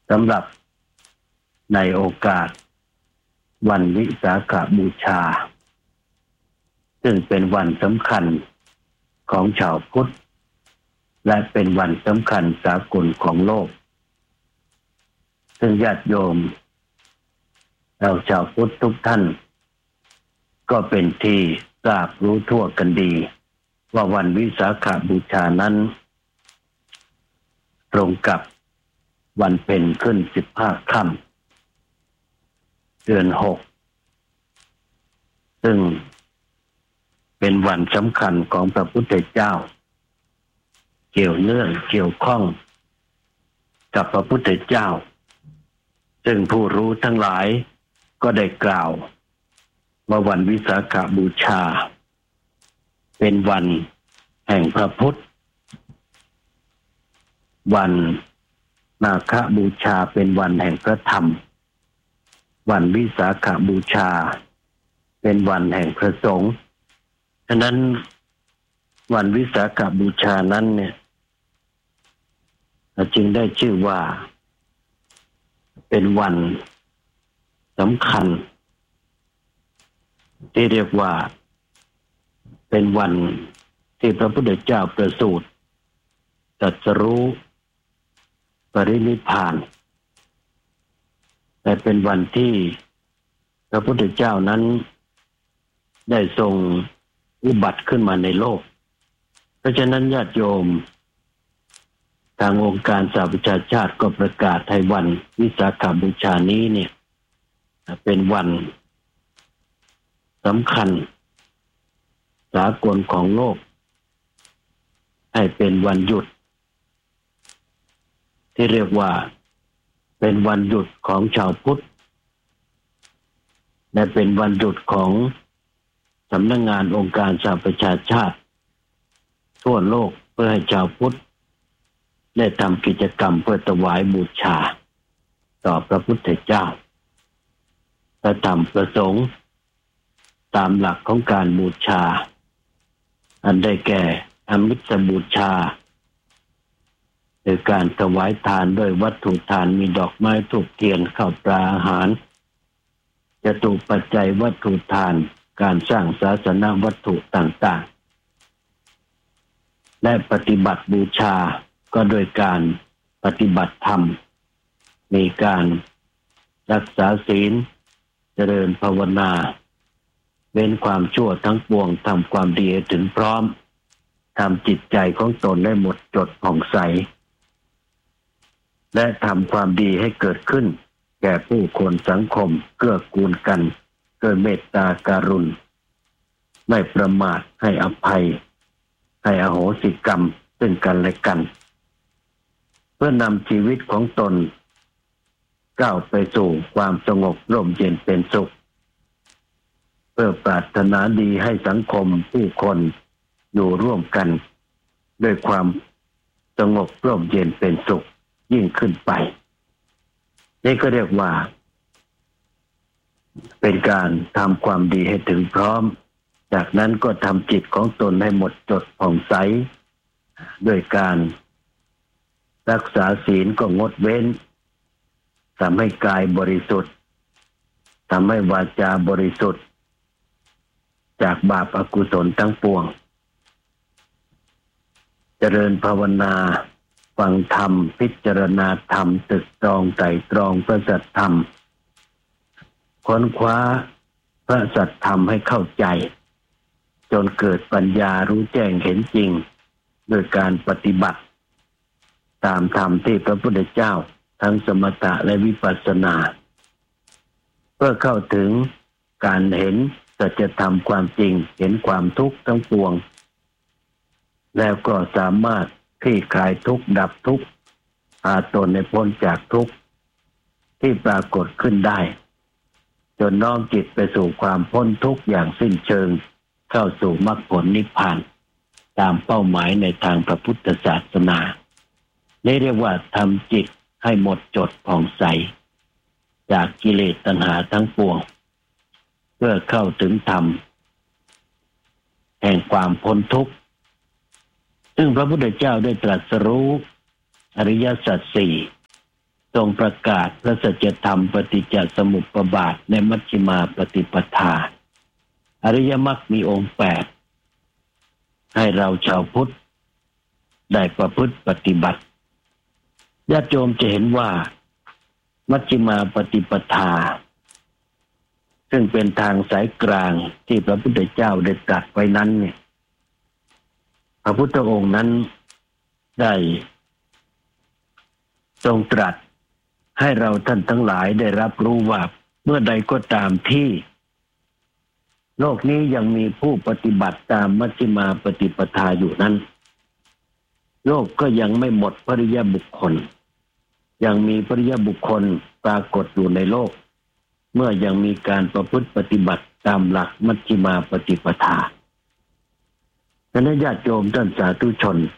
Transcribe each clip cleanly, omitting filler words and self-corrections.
สำหรับในโอกาสวันวิสาขบูชาซึ่งเป็นวันสำคัญของชาวพุทธและเป็นวันสำคัญสากลของโลกซึ่งญาติโยมเราชาวพุทธทุกท่านก็เป็นที่ทราบรู้ทั่วกันดีว่าวันวิสาขบูชานั้นตรงกับวันเพ็ญขึ้น15 ค่ำเดือน6ซึ่งเป็นวันสำคัญของพระพุทธเจ้าเกี่ยวข้องกับพระพุทธเจ้าซึ่งผู้รู้ทั้งหลายก็ได้กล่าวว่าวันวิสาขบูชาเป็นวันแห่งพระพุทธวันมาฆบูชาเป็นวันแห่งพระธรรมวันวิสาขบูชาเป็นวันแห่งพระสงฆ์ฉะนั้นวันวิสาขบูชานั้นเนี่ยจึงได้ชื่อว่าเป็นวันสำคัญที่เรียกว่าเป็นวันที่พระพุทธเจ้าประสูติตรัสรู้ปรินิพพานแต่เป็นวันที่พระพุทธเจ้านั้นได้ทรงอุบัติขึ้นมาในโลกเพราะฉะนั้นญาติโยมทางองค์การสหประชาชาติก็ประกาศให้วันวิสาขบูชานี้เนี่ยเป็นวันสำคัญสากลของโลกให้เป็นวันหยุดที่เรียกว่าเป็นวันหยุดของชาวพุทธและเป็นวันหยุดของสำนักงานองค์การสหประชาชาติทั่วโลกเพื่อให้ชาวพุทธได้ทำกิจกรรมเพื่อถวายบูชาต่อพระพุทธเจ้าและทำประสงค์ตามหลักของการบูชาอันได้แก่อมิสบูชาคือการถวายทานด้วยวัตถุทานมีดอกไม้ธูปเทียนข้าวปลาอาหารจตุปัจจัยวัตถุทานการสร้างศาสนวัตถุต่างๆและปฏิบัติบูชาก็โดยการปฏิบัติธรรมมีการรักษาศีลเจริญภาวนาเว้นความชั่วทั้งปวงทำความดีให้ถึงพร้อมทำจิตใจของตนให้หมดจดผ่องใสและทำความดีให้เกิดขึ้นแก่ผู้คนสังคมเกื้อกูลกันเกิดเมตตาการุณไม่ประมาทให้อภัยให้อโหสิกรรมซึ่งกันและกันเพื่อนำชีวิตของตนก้าวไปสู่ความสงบร่มเย็นเป็นสุขเพื่อปรารถนาดีให้สังคมผู้คนอยู่ร่วมกันด้วยความสงบร่มเย็นเป็นสุขยิ่งขึ้นไปนี่ก็เรียกว่าเป็นการทำความดีให้ถึงพร้อมจากนั้นก็ทำจิตของตนให้หมดจดผ่องใสด้วยการรักษาศีลก็งดเว้นทำให้กายบริสุทธิ์ทำให้วาจาบริสุทธิ์จากบาปอกุศลทั้งปวงเจริญภาวนาฟังธรรมพิจารณาธรรมตรึกตรองไตร่ตรองพระสัทธรรมค้นคว้าพระสัทธรรมให้เข้าใจจนเกิดปัญญารู้แจ้งเห็นจริงโดยการปฏิบัติตามธรรมที่พระพุทธเจ้าทั้งสมถะและวิปัสสนาเพื่อเข้าถึงการเห็นสัจธรรมความจริงเห็นความทุกข์ทั้งปวงแล้วก็สามารถคลี่คลายทุกข์ดับทุกข์พาตนให้พ้นจากทุกข์ที่ปรากฏขึ้นได้จนน้อมจิตไปสู่ความพ้นทุกข์อย่างสิ้นเชิงเข้าสู่มรรคผลนิพพานตามเป้าหมายในทางพระพุทธศาสนานี่เรียกว่าทำจิตให้หมดจดผ่องใสจากกิเลสตัณหาทั้งปวงเพื่อเข้าถึงธรรมแห่งความพ้นทุกข์ซึ่งพระพุทธเจ้าได้ตรัสรู้อริยสัจสี่ทรงประกาศพระสัจธรรมปฏิจจสมุปบาทในมัชฌิมาปฏิปทาอริยมรรคมีองค์8ให้เราชาวพุทธได้ประพฤติปฏิบัติญาติโยมจะเห็นว่ามัชฌิมาปฏิปทาซึ่งเป็นทางสายกลางที่พระพุทธเจ้าได้ตรัสไว้นั้นเนี่ยพระพุทธองค์นั้นได้ทรงตรัสให้เราท่านทั้งหลายได้รับรู้ว่าเมื่อใดก็ตามที่โลกนี้ยังมีผู้ปฏิบัติตามมัชฌิมาปฏิปทาอยู่นั้นโลกก็ยังไม่หมดพริยบุคคลยังมีพริยบุคคลปรากฏอยู่ในโลกเมื่อยังมีการประพฤติปฏิบัติตามหลักมัชฌิมาปฏิปทาคณะญาติโยมท่านสาธุชน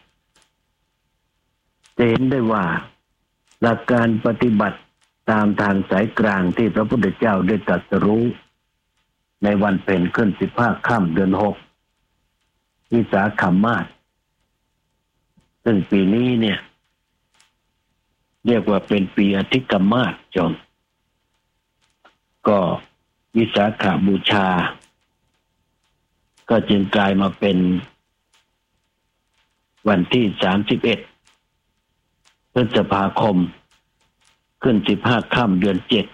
จะเห็นได้ว่าหลักการปฏิบัติตามทางสายกลางที่พระพุทธเจ้าได้ตรัสรู้ในวันเพ็ญขึ้น15 ค่ำเดือน6วิสาขมาสซึ่งปีนี้เนี่ยเรียกว่าเป็นปีอธิกมาสโยมก็วิสาขบูชาก็จึงกลายมาเป็นวันที่31พฤษภาคมขึ้น15 ค่ำเดือน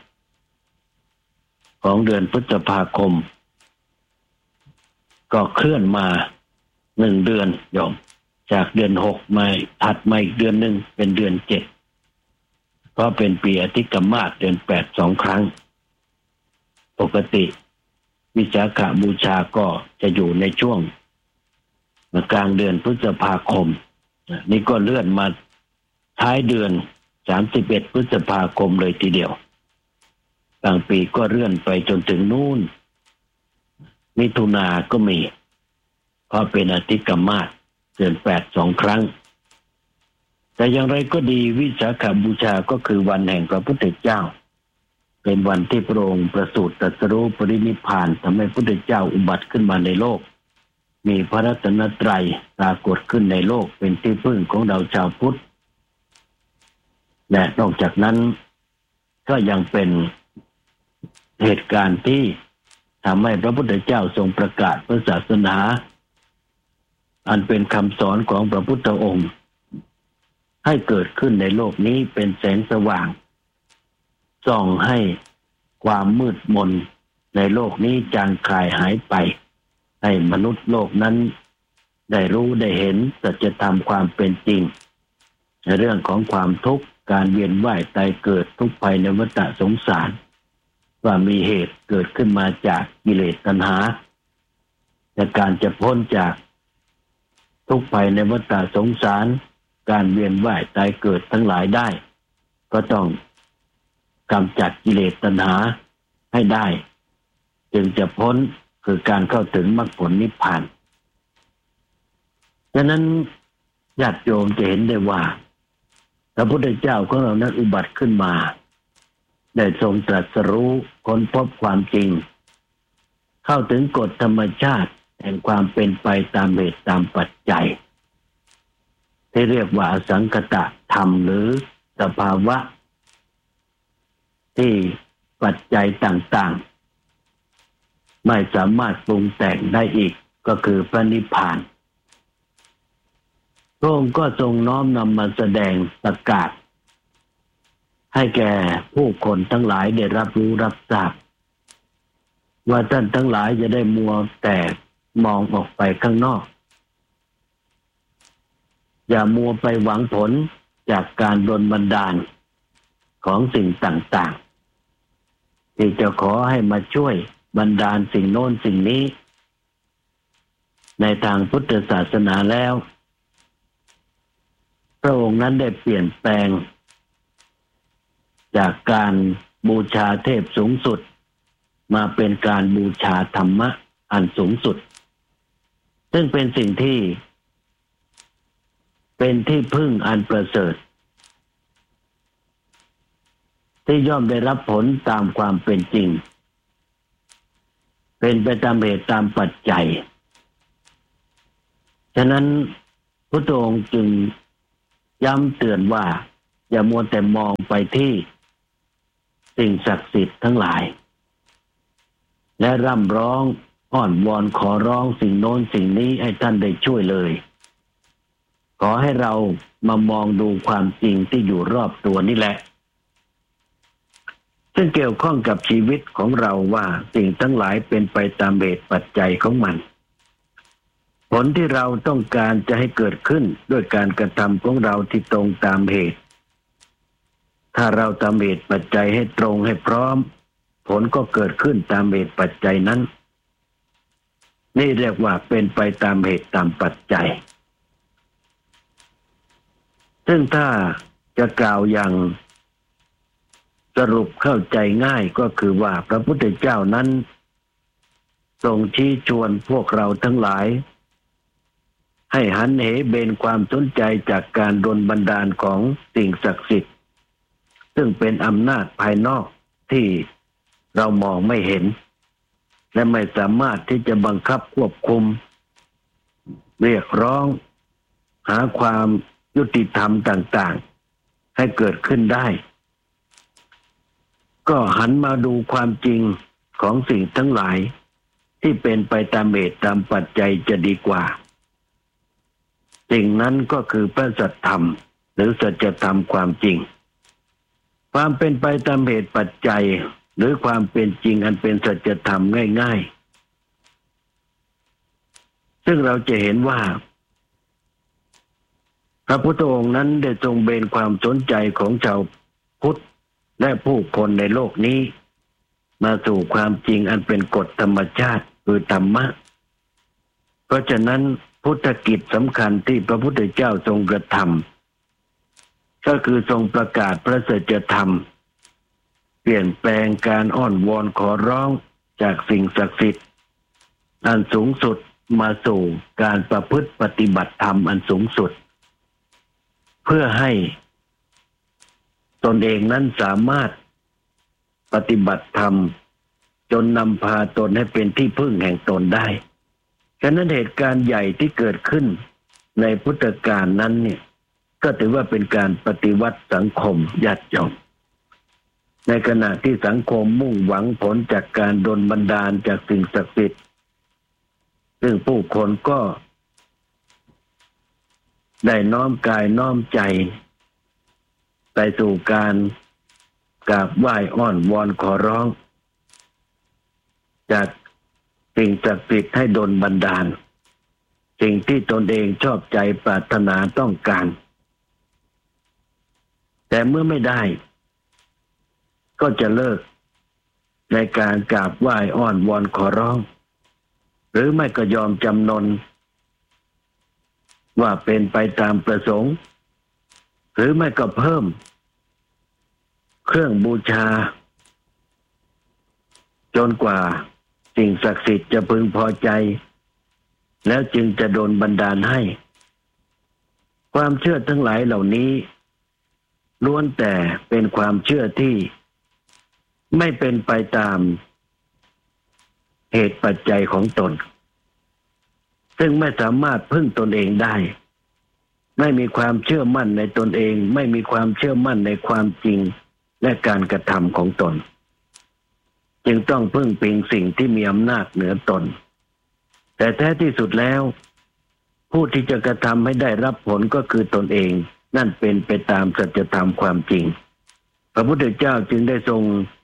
7ของเดือนพฤษภาคมก็เคลื่อนมา1 เดือนโยมจากเดือน6มาถัดมาอีกเดือนหนึ่งเป็นเดือน7เพราะเป็นปีอธิกมาสเดือน8 2 ครั้งปกติวิสาขบูชาก็จะอยู่ในช่วงกลางเดือนพฤษภาคมนี่ก็เลื่อนมาท้ายเดือน31พฤษภาคมเลยทีเดียวบางปีก็เลื่อนไปจนถึงนู่นมิถุนาก็มีเพราะเป็นอธิกมาสเดือน8 2 ครั้งแต่อย่างไรก็ดีวิสาขบูชาก็คือวันแห่งพระพุทธเจ้าเป็นวันที่พระองค์ประสูติตรัสรู้ปรินิพพานทำให้พระพุทธเจ้าอุบัติขึ้นมาในโลกมีพระรัตนตรัยปรากฏขึ้นในโลกเป็นที่พึ่งของเราชาวพุทธและนอกจากนั้นก็ยังเป็นเหตุการณ์ที่ทำให้พระพุทธเจ้าทรงประกาศพระศาสนาอันเป็นคำสอนของพระพุทธองค์ให้เกิดขึ้นในโลกนี้เป็นแสงสว่างส่องให้ความมืดมนในโลกนี้จางคลายหายไปให้มนุษย์โลกนั้นได้รู้ได้เห็นสัจธรรมความเป็นจริงในเรื่องของความทุกข์การเวียนว่ายตายเกิดทุกข์ภัยในวัฏสงสารว่ามีเหตุเกิดขึ้นมาจากกิเลสตัณหาแต่การจะพ้นจากทุกข์ภัยในวัฏสงสารการเวียนว่ายตายเกิดทั้งหลายได้ก็ต้องกำจัดกิเลสตัณหาให้ได้จึงจะพ้นคือการเข้าถึงมรรคผลนิพพานฉะนั้นญาติโยมจะเห็นได้ว่าพระพุทธเจ้าของเรานั้นอุบัติขึ้นมาได้ทรงตรัสรู้ค้นพบความจริงเข้าถึงกฎธรรมชาติแห่งความเป็นไปตามเหตุตามปัจจัยที่เรียกว่าอสังคตธรรมหรือสภาวะที่ปัจจัยต่างๆไม่สามารถปรุงแต่งได้อีกก็คือพระนิพพานพระองค์ก็ทรงน้อมนำมาแสดงประกาศให้แก่ผู้คนทั้งหลายได้รับรู้รับทราบว่าท่านทั้งหลายจะได้มัวแต่มองออกไปข้างนอกอย่ามัวไปหวังผลจากการดลบันดาลของสิ่งต่างๆที่จะขอให้มาช่วยบันดาลสิ่งโน้นสิ่งนี้ในทางพุทธศาสนาแล้วพระองค์นั้นได้เปลี่ยนแปลงจากการบูชาเทพสูงสุดมาเป็นการบูชาธรรมะอันสูงสุดซึ่งเป็นสิ่งที่เป็นที่พึ่งอันประเสริฐที่ย่อมได้รับผลตามความเป็นจริงเป็นไปตามเหตุตามปัจจัยฉะนั้นพระองค์จึงย้ำเตือนว่าอย่ามัวแต่มองไปที่สิ่งศักดิ์สิทธิ์ทั้งหลายและร่ำร้องอ้อนวอนขอร้องสิ่งโน้นสิ่งนี้ให้ท่านได้ช่วยเลยขอให้เรามามองดูความจริงที่อยู่รอบตัวนี่แหละซึ่งเกี่ยวข้องกับชีวิตของเราว่าสิ่งทั้งหลายเป็นไปตามเหตุปัจจัยของมันผลที่เราต้องการจะให้เกิดขึ้นด้วยการกระทำของเราที่ตรงตามเหตุถ้าเราทำเหตุปัจจัยให้ตรงให้พร้อมผลก็เกิดขึ้นตามเหตุปัจจัยนั้นนี่เรียกว่าเป็นไปตามเหตุตามปัจจัยซึ่งถ้าจะกล่าวอย่างสรุปเข้าใจง่ายก็คือว่าพระพุทธเจ้านั้นทรงชี้ชวนพวกเราทั้งหลายให้หันเหเบนความสนใจจากการดลบันดาลของสิ่งศักดิ์สิทธิ์ซึ่งเป็นอำนาจภายนอกที่เรามองไม่เห็นและไม่สามารถที่จะบังคับควบคุมเรียกร้องหาความยุติธรรมต่างๆให้เกิดขึ้นได้ก็หันมาดูความจริงของสิ่งทั้งหลายที่เป็นไปตามเหตุตามปัจจัยจะดีกว่าสิ่งนั้นก็คือพระสัจธรรมหรือสัจธรรมความจริงความเป็นไปตามเหตุปัจจัยหรือความเป็นจริงอันเป็นสัจธรรมง่ายๆซึ่งเราจะเห็นว่าพระพุทธองค์นั้นได้ทรงเบนความสนใจของชาวพุทธและผู้คนในโลกนี้มาสู่ความจริงอันเป็นกฎธรรมชาติคือธรรมะเพราะฉะนั้นพุทธกิจสำคัญที่พระพุทธเจ้าทรงกระทำก็คือทรงประกาศพระสัจธรรมเปลี่ยนแปลงการอ้อนวอนขอร้องจากสิ่งศักดิ์สิทธิ์อันสูงสุดมาสู่การประพฤติปฏิบัติธรรมอันสูงสุดเพื่อให้ตนเองนั้นสามารถปฏิบัติธรรมจนนำพาตนให้เป็นที่พึ่งแห่งตนได้ฉะนั้นเหตุการณ์ใหญ่ที่เกิดขึ้นในพุทธกาลนั้นเนี่ยก็ถือว่าเป็นการปฏิวัติสังคมญาติโยมในขณะที่สังคมมุ่งหวังผลจากการดลบันดาลจากสิ่งศักดิ์สิทธิ์ซึ่งผู้คนก็ได้น้อมกายน้อมใจไปสู่การกราบไหว้อ้อนวอนขอร้องจากสิ่งศักดิ์สิทธิ์ให้ดลบันดาลสิ่งที่ตนเองชอบใจปรารถนาต้องการแต่เมื่อไม่ได้ก็จะเลิกในการกราบไหว้อ้อนวอนขอร้องหรือไม่ก็ยอมจำนนว่าเป็นไปตามประสงค์หรือไม่ก็เพิ่มเครื่องบูชาจนกว่าสิ่งศักดิ์สิทธิ์จะพึงพอใจแล้วจึงจะโดนบันดาลให้ความเชื่อทั้งหลายเหล่านี้ล้วนแต่เป็นความเชื่อที่ไม่เป็นไปตามเหตุปัจจัยของตนซึ่งไม่สามารถพึ่งตนเองได้ไม่มีความเชื่อมั่นในตนเองไม่มีความเชื่อมั่นในความจริงและการกระทำของตนจึงต้องพึ่งพิงสิ่งที่มีอำนาจเหนือตนแต่แท้ที่สุดแล้วผู้ที่จะกระทำให้ได้รับผลก็คือตนเองนั่นเป็นไปตามสัจธรรมความจริงพระพุทธเจ้าจึงได้ทรง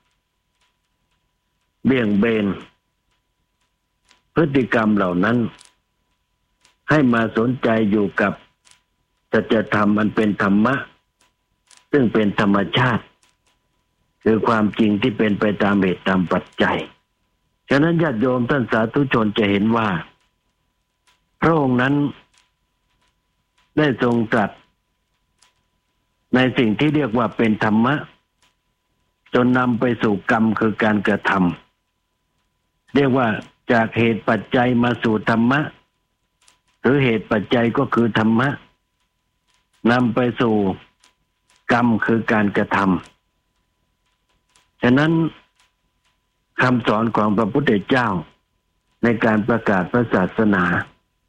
เบี่ยงเบนพฤติกรรมเหล่านั้นให้มาสนใจอยู่กับสัจธรรมอันเป็นธรรมะซึ่งเป็นธรรมชาติคือความจริงที่เป็นไปตามเหตุตามปัจจัยฉะนั้นญาติโยมท่านสาธุชนจะเห็นว่าพระองค์นั้นได้ทรงตรัสในสิ่งที่เรียกว่าเป็นธรรมะจนนำไปสู่กรรมคือการกระทำเรียกว่าจากเหตุปัจจัยมาสู่ธรรมะหรือเหตุปัจจัยก็คือธรรมะนำไปสู่กรรมคือการกระทำฉะนั้นคำสอนของพระพุทธเจ้าในการประกาศพระศาสนา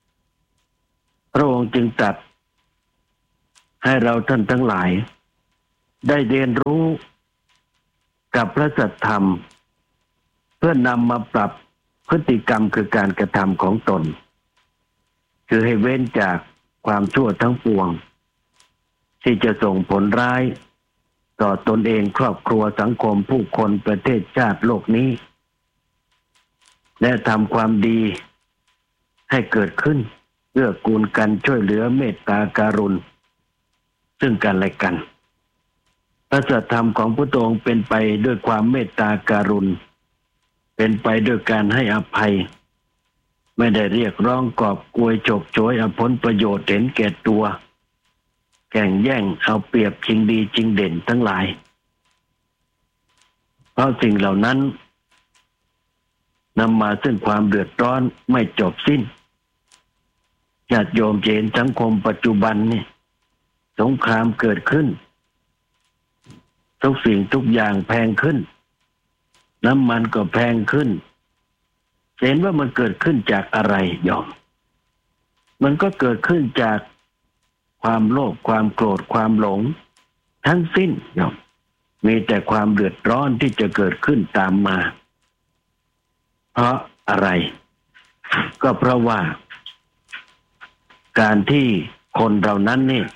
พระองค์จึงตรัสให้เราท่านทั้งหลายได้เรียนรู้กับพระสัทธรรมเพื่อนำมาปรับพฤติกรรมคือการกระทำของตนคือให้เว้นจากความชั่วทั้งปวงที่จะส่งผลร้ายต่อตนเองครอบครัวสังคมผู้คนประเทศชาติโลกนี้และทำความดีให้เกิดขึ้นเพื่อกูลกันช่วยเหลือเมตตาการุณซึ่งกันและกันพระสัทธรรมของพระองค์เป็นไปด้วยความเมตตาการุณเป็นไปด้วยการให้อภัยไม่ได้เรียกร้องกอบกวยฉกฉวยเอาผลประโยชน์เห็นแก่ตัวแข่งแย่งเอาเปรียบชิงดีชิงเด่นทั้งหลายเพราะสิ่งเหล่านั้นนำมาซึ่งความเดือดร้อนไม่จบสิ้นญาติโยมเห็นสังคมปัจจุบันนี่สงครามเกิดขึ้นทุกสิ่งทุกอย่างแพงขึ้นน้ำมันก็แพงขึ้นเห็นว่ามันเกิดขึ้นจากอะไรโยมมันก็เกิดขึ้นจากความโลภความโกรธความหลงทั้งสิ้นโยมมีแต่ความเดือดร้อนที่จะเกิดขึ้นตามมาเพราะอะไรก็เพราะว่าการที่คนเรานั้นนี่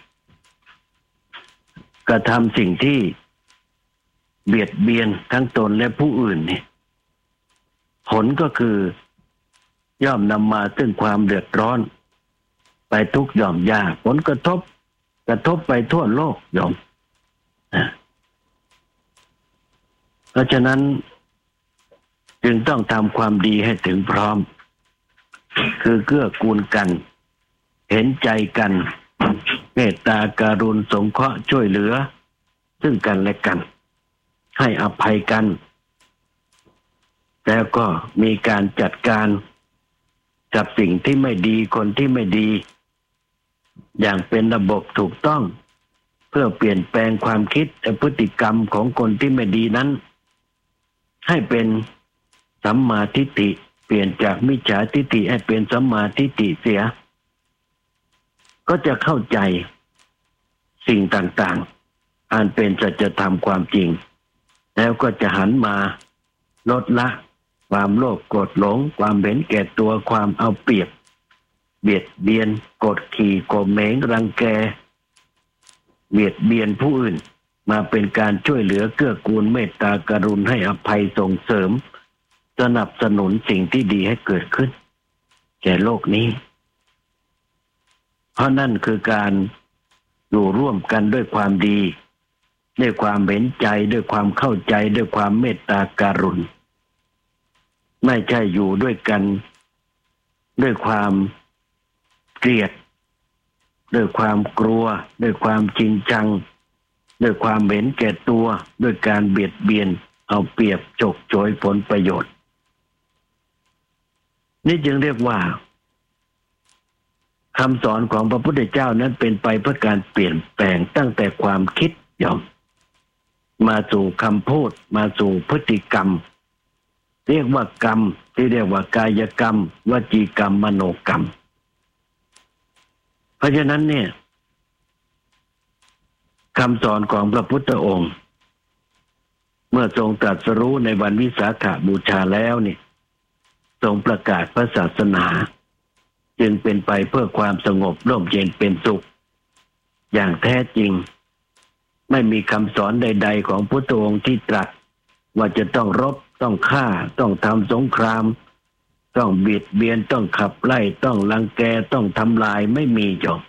กระทำสิ่งที่เบียดเบียนทั้งตนและผู้อื่นนี่ผลก็คือย่อมนำมาซึ่งความเดือดร้อนไปทุกหย่อมย่าผลกระทบไปทั่วโลกโยมเพราะฉะนั้นจึงต้องทำความดีให้ถึงพร้อมคือเกื้อกูลกันเห็นใจกันเมตตาการุณสงเคราะห์ช่วยเหลือซึ่งกันและกันให้อภัยกันแล้วก็มีการจัดการกับสิ่งที่ไม่ดีคนที่ไม่ดีอย่างเป็นระบบถูกต้องเพื่อเปลี่ยนแปลงความคิดและพฤติกรรมของคนที่ไม่ดีนั้นให้เป็นสัมมาทิฏฐิเปลี่ยนจากมิจฉาทิฏฐิให้เป็นสัมมาทิฏฐิเสียก็จะเข้าใจสิ่งต่างๆอันเป็นสัจธรรมความจริงแล้วก็จะหันมาลดละความโลภโกรธหลงความเห็นแก่ตัวความเอาเปรียบเบียดเบียนกดขี่ข่มเหงรังแกเบียดเบียนผู้อื่นมาเป็นการช่วยเหลือเกื้อกูลเมตตากรุณาให้อภัยส่งเสริมสนับสนุนสิ่งที่ดีให้เกิดขึ้นแก่โลกนี้เพราะนั่นคือการอยู่ร่วมกันด้วยความดีด้วยความเห็นใจด้วยความเข้าใจด้วยความเมตตาการุณไม่ใช่อยู่ด้วยกันด้วยความเกลียดด้วยความกลัวด้วยความจริงจังด้วยความเห็นแก่ตัวด้วยการเบียดเบียนเอาเปรียบฉกฉวยผลประโยชน์นี่จึงเรียกว่าคำสอนของพระพุทธเจ้านั้นเป็นไปเพื่อการเปลี่ยนแปลงตั้งแต่ความคิดโยมมาสู่คำพูดมาสู่พฤติกรรมเรียกว่ากรรมที่เรียกว่ากายกรรมวจีกรรมมโนกรรมเพราะฉะนั้นเนี่ยคำสอนของพระพุทธองค์เมื่อทรงตรัสรู้ในวันวิสาขบูชาแล้วเนี่ยทรงประกาศพระศาสนาจึงเป็นไปเพื่อความสงบร่มเย็นเป็นสุขอย่างแท้จริงไม่มีคำสอนใดๆของพุทธองค์ที่ตรัสว่าจะต้องรบต้องฆ่าต้องทำสงครามต้องเบียดเบียนต้องขับไล่ต้องรังแกต้องทำลายไม่มีจบ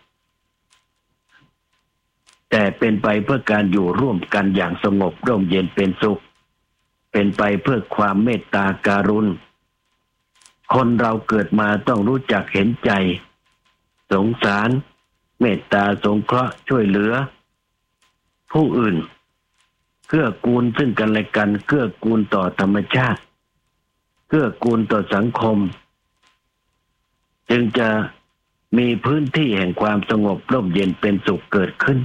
แต่เป็นไปเพื่อการอยู่ร่วมกันอย่างสงบร่มเย็นเป็นสุขเป็นไปเพื่อความเมตตาการุณคนเราเกิดมาต้องรู้จักเห็นใจสงสารเมตตาสงเคราะห์ช่วยเหลือผู้อื่นเกื้อกูลซึ่งกันและกันเกื้อกูลต่อธรรมชาติเกื้อกูลต่อสังคมจึงจะมีพื้นที่แห่งความสงบร่มเย็นเป็นสุขเกิดขึ้น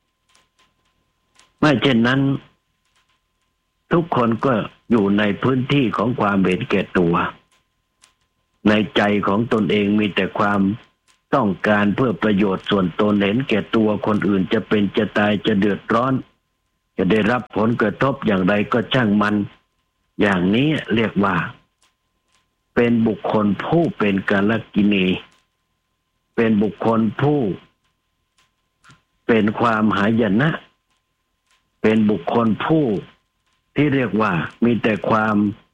ไม่เช่นนั้นทุกคนก็อยู่ในพื้นที่ของความเห็นแก่ตัวในใจของตนเองมีแต่ความต้องการเพื่อประโยชน์ส่วนตนเห็นแก่ตัวคนอื่นจะเป็นจะตายจะเดือดร้อนจะได้รับผลกระทบอย่างไรก็ช่างมันอย่างนี้เรียกว่าเป็นบุคคลผู้เป็นกาลกิณีเป็นบุคคลผู้เป็นความหายนะเป็นบุคคลผู้ที่เรียกว่ามีแต่ความ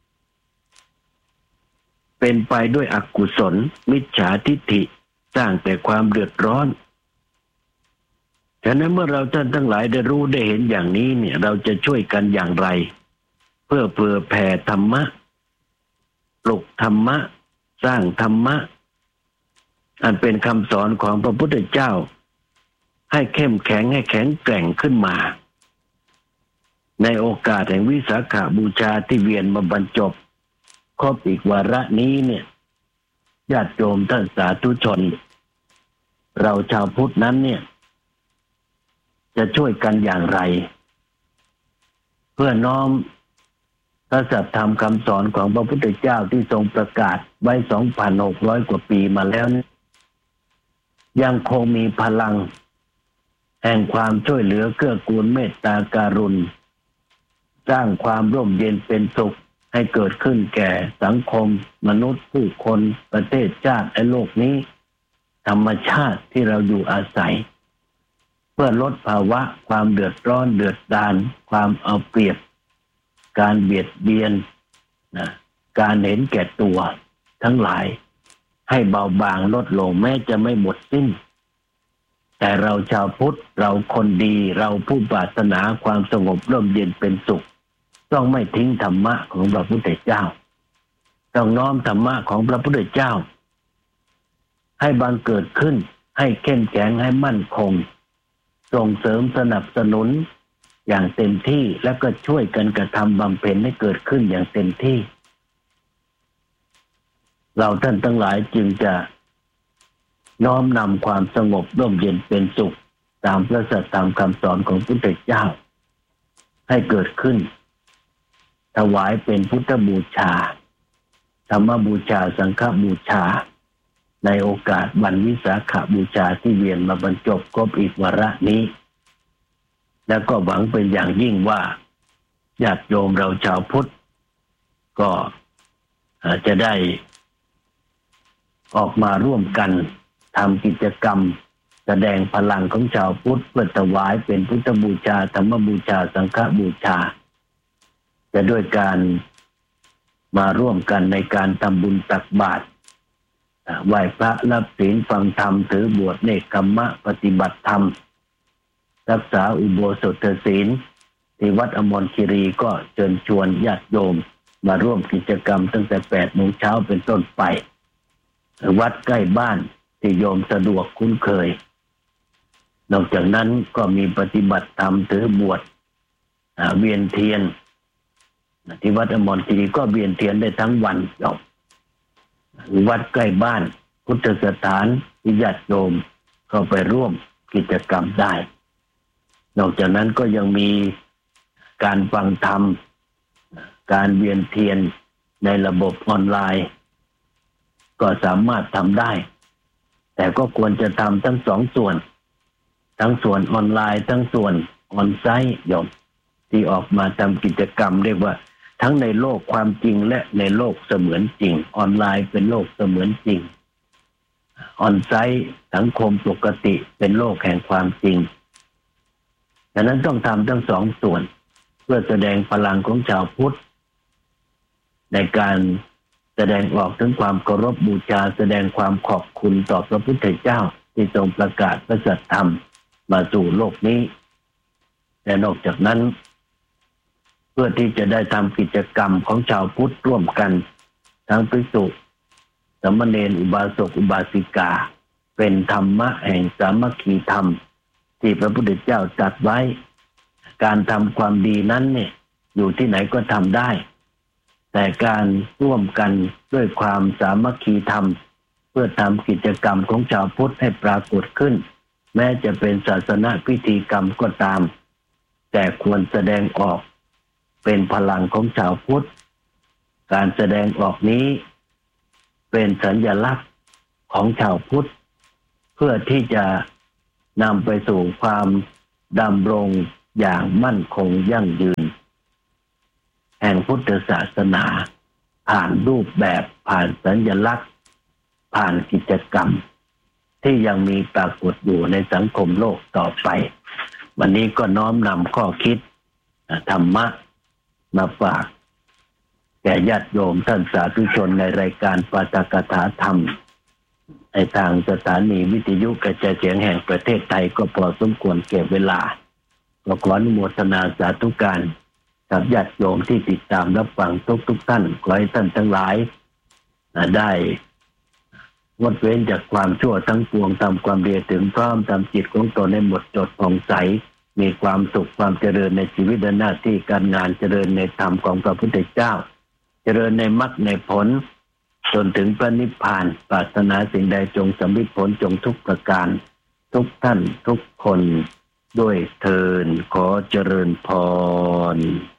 เป็นไปด้วยอกุศลมิจฉาทิฏฐิสร้างแต่ความเดือดร้อนฉะนั้นเมื่อเราท่านทั้งหลายได้รู้ได้เห็นอย่างนี้เนี่ยเราจะช่วยกันอย่างไรเพื่อเผื่อแผ่ธรรมะปลุกธรรมะสร้างธรรมะอันเป็นคำสอนของพระพุทธเจ้าให้เข้มแข็งให้แข็งแกร่งขึ้นมาในโอกาสแห่งวิสาขบูชาที่เวียนมาบรรจบครบอีกวาระนี้เนี่ยญาติโยมท่านสาธุชนเราชาวพุทธนั้นเนี่ยจะช่วยกันอย่างไรเพื่อน้อมพระสัทธรรมคำสอนของพระพุทธเจ้าที่ทรงประกาศไว้ 2,600 กว่าปีมาแล้วยังคงมีพลังแห่งความช่วยเหลือเกื้อกูลเมตตาการุณสร้างความร่มเย็นเป็นสุขให้เกิดขึ้นแก่สังคมมนุษย์ผู้คนประเทศชาติและโลกนี้ธรรมชาติที่เราอยู่อาศัยเพื่อลดภาวะความเดือดร้อนเดือดดาลความเอาเปรียบการเบียดเบียนการเห็นแก่ตัวทั้งหลายให้เบาบางลดลงแม้จะไม่หมดสิ้นแต่เราชาวพุทธเราคนดีเราผู้ปรารถนาความสงบร่มเย็นเป็นสุขต้องไม่ทิ้งธรรมะของพระพุทธเจ้าต้องน้อมธรรมะของพระพุทธเจ้าให้บังเกิดขึ้นให้เข้มแข็งให้มั่นคงส่งเสริมสนับสนุนอย่างเต็มที่แล้วก็ช่วยกันกระทำบำเพ็ญให้เกิดขึ้นอย่างเต็มที่เราท่านทั้งหลายจึงจะน้อมนำความสงบร่มเย็นเป็นสุขตามพระสัทธรรมคำสอนของพระพุทธเจ้าให้เกิดขึ้นถวายเป็นพุทธบูชาธรรมบูชาสังฆบูชาในโอกาสวันวิสาขบูชาที่เวียนมาบรรจบครบอีกวาระนี้แล้วก็หวังเป็นอย่างยิ่งว่าญาติโยมเราชาวพุทธก็จะได้ออกมาร่วมกันทำกิจกรรมแสดงพลังของชาวพุทธเพื่อถวายเป็นพุทธบูชาธรรมบูชาสังฆบูชาจะด้วยการมาร่วมกันในการทำบุญตักบาตรไหว้พระรับศีลฟังธรรมถือบวชเนกขัมมะปฏิบัติธรรมรักษาอุโบสถศีลที่วัดอมรคีรีก็เชิญชวนญาติโยมมาร่วมกิจกรรมตั้งแต่ 8 โมงเช้าเป็นต้นไปวัดใกล้บ้านที่โยมสะดวกคุ้นเคยนอกจากนั้นก็มีปฏิบัติธรรมถือบวชเวียนเทียนที่วัดอมรคีรีก็เวียนเทียนได้ทั้งวันโยมวัดใกล้บ้านพุทธสถานที่ญาติโยมเข้าไปร่วมกิจกรรมได้นอกจากนั้นก็ยังมีการฟังธรรมการเวียนเทียนในระบบออนไลน์ก็สามารถทำได้แต่ก็ควรจะทำทั้งสองส่วนทั้งส่วนออนไลน์ทั้งส่วนออนไซต์โยมที่ออกมาทำกิจกรรมเรียกว่าทั้งในโลกความจริงและในโลกเสมือนจริงออนไลน์เป็นโลกเสมือนจริงออนไซต์สังคมปกติเป็นโลกแห่งความจริงดังนั้นต้องทำทั้งสองส่วนเพื่อแสดงพลังของชาวพุทธในการแสดงออกถึงความเคารพบูชาแสดงความขอบคุณต่อพระพุทธเจ้าที่ทรงประกาศพระสัทธรรมมาสู่โลกนี้และนอกจากนั้นเพื่อที่จะได้ทำกิจกรรมของชาวพุทธร่วมกันทั้งภิกษุสามเณรอุบาสกอุบาสิกาเป็นธรรมะแห่งสามัคคีธรรมที่พระพุทธเจ้าตรัสไว้การทำความดีนั้นเนี่ยอยู่ที่ไหนก็ทำได้แต่การร่วมกันด้วยความสามัคคีธรรมเพื่อทำกิจกรรมของชาวพุทธให้ปรากฏขึ้นแม้จะเป็นศาสนพิธีกรรมก็ตามแต่ควรแสดงออกเป็นพลังของชาวพุทธการแสดงออกนี้เป็นสัญลักษณ์ของชาวพุทธเพื่อที่จะนำไปสู่ความดำรงอย่างมั่นคงยั่งยืนแห่งพุทธศาสนาผ่านรูปแบบผ่านสัญลักษณ์ผ่านกิจกรรมที่ยังมีปรากฏอยู่ในสังคมโลกต่อไปวันนี้ก็น้อมนำข้อคิดธรรมะมาฝากแก่ญาติโยมท่านสาธุชนในรายการปาฐกถาธรรมในทางสถานีวิทยุกระจายเสียงแห่งประเทศไทยก็พอสมควรแก่เวลาก็ขออนุโมทนาสาธุการกับญาติโยมที่ติดตามรับฟังทุกท่านขอให้ท่านทั้งหลายได้งดเว้นจากความชั่วทั้งปวงทำความดีถึงพร้อมทำจิตของตนให้หมดจดผ่องใสมีความสุขความเจริญในชีวิตและหน้าที่การงานเจริญในธรรมของพระพุทธเจ้าเจริญในมรรคในผลจนถึงพระนิพพานปรารถนาสิ่งใดจงสำเร็จผลจงทุกประการทุกท่านทุกคนด้วยเทินขอเจริญพร